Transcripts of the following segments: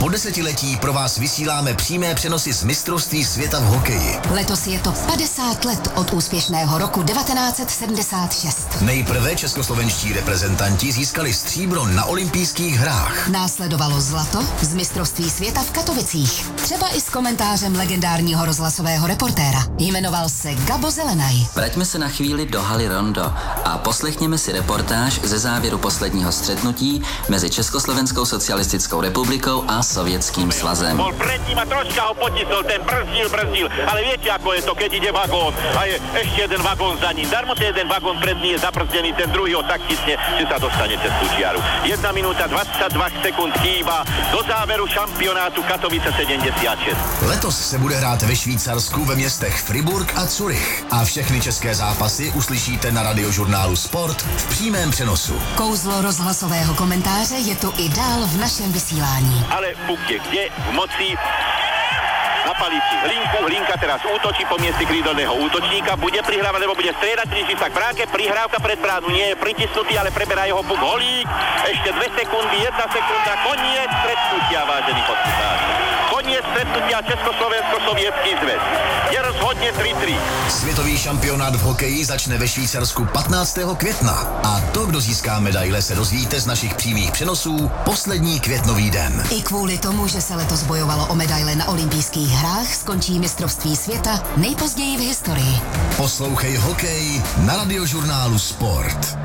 Po desetiletí pro vás vysíláme přímé přenosy z mistrovství světa v hokeji. Letos je to 50 let od úspěšného roku 1976. Nejprve českoslovenští reprezentanti získali stříbro na olympijských hrách. Následovalo zlato z mistrovství světa v Katovicích. Třeba i s komentářem legendárního rozhlasového reportéra. Jmenoval se Gabo Zelenaj. Vraťme se na chvíli do haly Rondo a poslechněme si reportáž ze závěru posledního střetnutí mezi Československou socialistickou republikou a Sovětským svazem. Bol pred ním a troška ho potisol, ten brzdil, ale viete, ako je to, keď ide vagón a je ešte jeden vagón za ním. Darmo ten jeden vagón pred ním je zabrzdený, ten druhý ho tak tisne, že sa dostane cez tú čiaru. 1 minúta 22 sekúnd chýba do záveru šampionátu Katovice 76. Letos se bude hrát ve Švýcarsku ve městech Friburg a Zurich. A všechny české zápasy uslyšíte na radiožurnálu Sport v přímém přenosu. Kouzlo rozhlasového komentáře je tu i dál v našem vysílání. Ale puk je kde? V moci. Na palici Hlinka teraz útočí po mieste krídelného útočníka, bude prihrávať, lebo bude striedať, príši sa k bránke, prihrávka pred bránu, nie je pritisnutý, ale preberá jeho puk Holík, ešte 2 sekundy, 1 sekunda, koniec stretnutia, vážení poslucháči. Koniec stretnutia Československo-sovětský zväz. Je rozhodne 3-3. Světový šampionát v hokeji začne ve Švýcarsku 15. května. A to, kdo získá medaile, se dozvíte z našich přímých přenosů poslední květnový den. I kvůli tomu, že se letos bojovalo o medaile na olympijských hrách, skončí mistrovství světa nejpozději v historii. Poslouchej hokej na radiožurnálu Sport.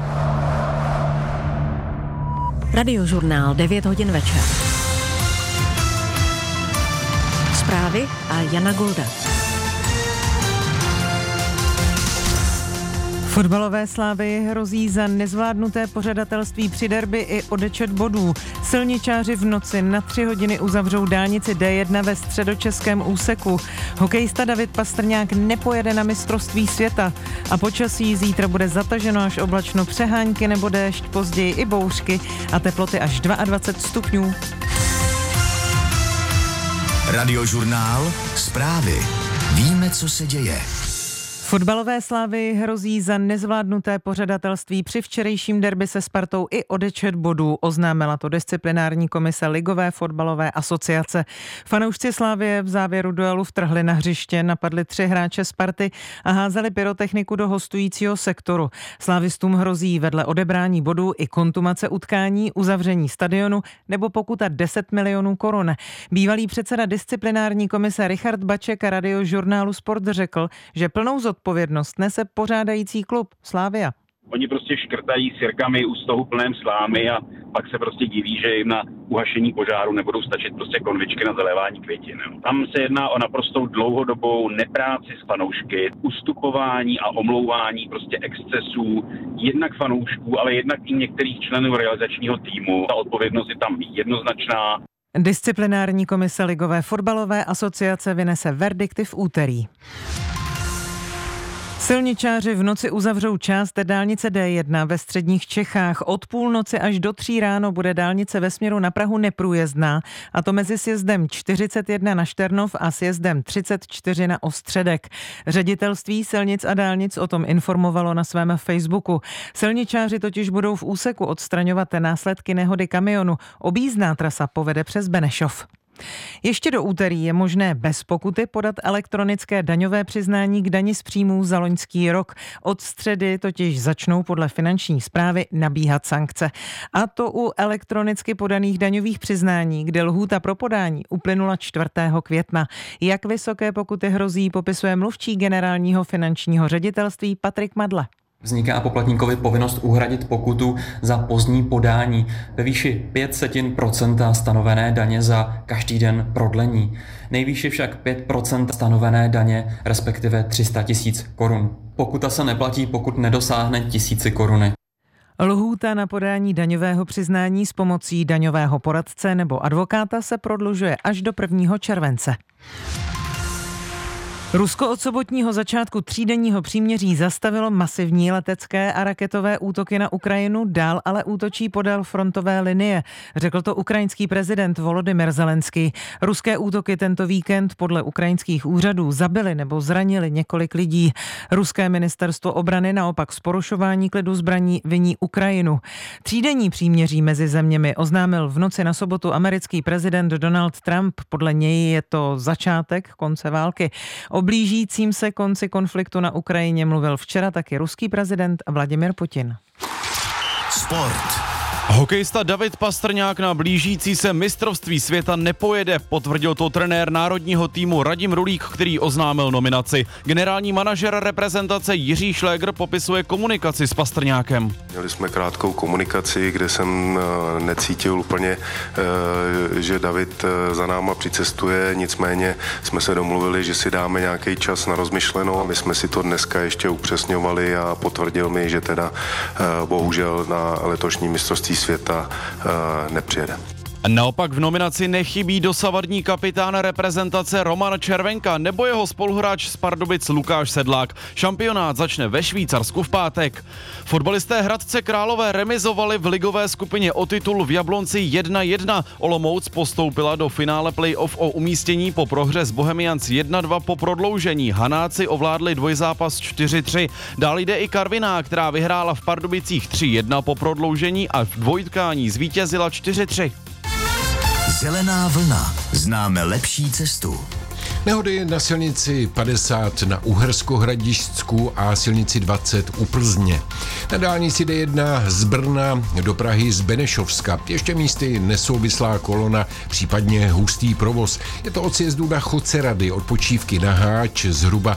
Radiožurnál 9 hodin večer. Zprávy a Jana Golda. Fotbalové Slávy hrozí za nezvládnuté pořadatelství při derby i odečet bodů. Silničáři v noci na 3 hodiny uzavřou dálnici D1 ve středočeském úseku. Hokejista David Pastrňák nepojede na mistrovství světa. A počasí zítra bude zataženo až oblačno, přehánky nebo déšť, později i bouřky a teploty až 22 stupňů. Radiožurnál Zprávy. Víme, co se děje. Fotbalové Slávy hrozí za nezvládnuté pořadatelství při včerejším derby se Spartou i odečet bodů. Oznámila to disciplinární komise Ligové fotbalové asociace. Fanoušci Slávie v závěru duelu vtrhli na hřiště, napadli 3 hráče Sparty a házeli pyrotechniku do hostujícího sektoru. Slávistům hrozí vedle odebrání bodů i kontumace utkání, uzavření stadionu nebo pokuta 10 milionů korun. Bývalý předseda disciplinární komise Richard Baček a radiožurnálu Sport řekl, že plnou zodpovědnost nese pořádající klub Slavia. Oni prostě škrtají sirkami u stohu plném slámy a pak se prostě diví, že jim na uhašení požáru nebudou stačit prostě konvičky na zalévání květin. Tam se jedná o naprostou dlouhodobou nepráci s fanoušky, ustupování a omlouvání prostě excesů jednak fanoušků, ale jednak i některých členů realizačního týmu. Ta odpovědnost je tam jednoznačná. Disciplinární komise Ligové fotbalové asociace vynese verdikty v úterý. Silničáři v noci uzavřou část dálnice D1 ve středních Čechách. Od půlnoci až do 3 ráno bude dálnice ve směru na Prahu neprůjezdná, a to mezi sjezdem 41 na Šternov a sjezdem 34 na Ostředek. Ředitelství silnic a dálnic o tom informovalo na svém Facebooku. Silničáři totiž budou v úseku odstraňovat následky nehody kamionu. Objízdná trasa povede přes Benešov. Ještě do úterý je možné bez pokuty podat elektronické daňové přiznání k dani z příjmů za loňský rok. Od středy totiž začnou podle finanční správy nabíhat sankce. A to u elektronicky podaných daňových přiznání, kde lhůta pro podání uplynula 4. května. Jak vysoké pokuty hrozí, popisuje mluvčí generálního finančního ředitelství Patrik Madle. Vzniká poplatníkovi povinnost uhradit pokutu za pozdní podání ve výši 0,05% stanovené daně za každý den prodlení. Nejvýše však 5% stanovené daně, respektive 300 000 korun. Pokuta se neplatí, pokud nedosáhne 1000 koruny. Lhůta na podání daňového přiznání s pomocí daňového poradce nebo advokáta se prodlužuje až do 1. července. Rusko od sobotního začátku třídenního příměří zastavilo masivní letecké a raketové útoky na Ukrajinu, dál ale útočí podél frontové linie, řekl to ukrajinský prezident Volodymyr Zelenský. Ruské útoky tento víkend podle ukrajinských úřadů zabily nebo zranili několik lidí. Ruské ministerstvo obrany naopak z porušování klidu zbraní viní Ukrajinu. Třídenní příměří mezi zeměmi oznámil v noci na sobotu americký prezident Donald Trump. Podle něj je to začátek konce války. O blížícím se konci konfliktu na Ukrajině mluvil včera taky ruský prezident Vladimir Putin. Sport. Hokejista David Pastrňák na blížící se mistrovství světa nepojede, potvrdil to trenér národního týmu Radim Rulík, který oznámil nominaci. Generální manažer reprezentace Jiří Šlégr popisuje komunikaci s Pastrňákem. Měli jsme krátkou komunikaci, kde jsem necítil úplně, že David za náma přicestuje, nicméně jsme se domluvili, že si dáme nějaký čas na rozmyšlenou. My jsme si to dneska ještě upřesňovali a potvrdil mi, že teda bohužel na letošní mistrovství světa nepřijede. Naopak v nominaci nechybí dosavadní kapitán reprezentace Roman Červenka nebo jeho spoluhráč z Pardubic Lukáš Sedlák. Šampionát začne ve Švýcarsku v pátek. Fotbalisté Hradce Králové remizovali v ligové skupině o titul v Jablonci 1-1. Olomouc postoupila do finále playoff o umístění po prohře s Bohemians 1-2 po prodloužení. Hanáci ovládli dvojzápas 4-3. Dál jde i Karviná, která vyhrála v Pardubicích 3-1 po prodloužení a v dvojtkání zvítězila 4-3. Zelená vlna. Známe lepší cestu. Nehody na silnici 50 na Uhersko-Hradišťsku a silnici 20 u Plzně. Na dálnici D1 z Brna do Prahy z Benešovska. Ještě místy nesouvislá kolona, případně hustý provoz. Je to od sjezdu na Chocerady, od Počívky na Háč zhruba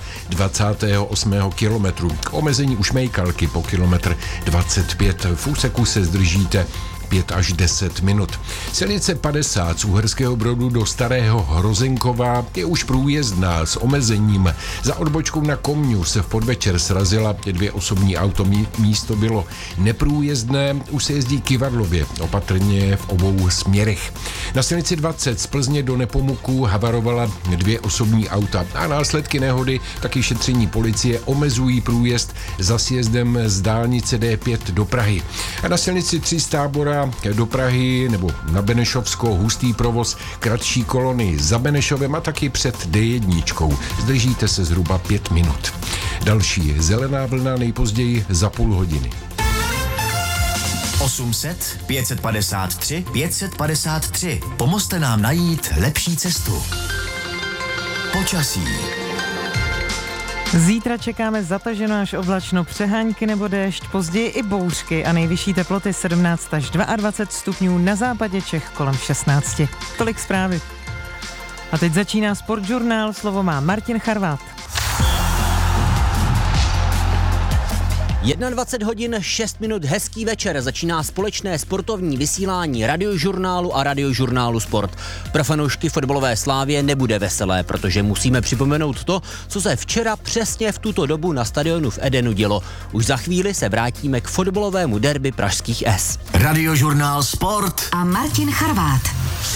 28. kilometru. K omezení u Šmejkalky po kilometr 25. V úseku se zdržíte 5 až 10 minut. Silnice 50 z Uherského Brodu do Starého Hrozenkova je už průjezdná s omezením. Za odbočkou na Komňu se v podvečer srazila 2 osobní auto. Místo bylo neprůjezdné, už se jezdí Kyvadlově, opatrně v obou směrech. Na silnici 20 z Plzně do Nepomuku havarovala 2 osobní auta a následky nehody, taky šetření policie, omezují průjezd za sjezdem z dálnice D5 do Prahy. A na silnici 3 z Tábora do Prahy nebo na Benešovsko hustý provoz, kratší kolony za Benešovem a taky před D1. Zdržíte se zhruba 5 minut. Další zelená vlna nejpozději za půl hodiny. 800 553 553. Pomozte nám najít lepší cestu. Počasí. Zítra čekáme zataženo až oblačno, přehánky nebo déšť, později i bouřky a nejvyšší teploty 17 až 22 stupňů, na západě Čech kolem 16. Tolik zprávy. A teď začíná Sportžurnál, slovo má Martin Charvát. 21 hodin 6 minut, hezký večer, začíná společné sportovní vysílání Radiožurnálu a Radiožurnálu Sport. Pro fanoušky fotbalové Slávie nebude veselé, protože musíme připomenout to, co se včera přesně v tuto dobu na stadionu v Edenu dělo. Už za chvíli se vrátíme k fotbalovému derby pražských S. Radiožurnál Sport a Martin Charvát.